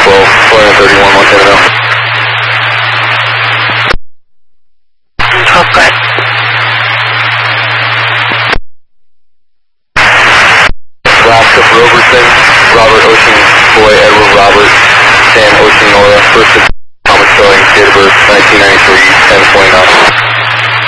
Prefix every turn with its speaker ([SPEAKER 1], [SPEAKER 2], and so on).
[SPEAKER 1] 431 Montana now.
[SPEAKER 2] Okay.
[SPEAKER 1] Alaska Robertson, Robert Ocean Boy, Edward Robert, Sam Ocean Nora, first Thomas Spelling, date of birth 1993, 1029.